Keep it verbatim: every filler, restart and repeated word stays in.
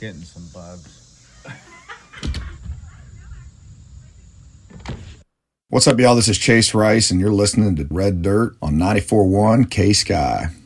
getting some bugs. What's up, y'all? This is Chase Rice, and you're listening to Red Dirt on ninety-four point one K-Sky.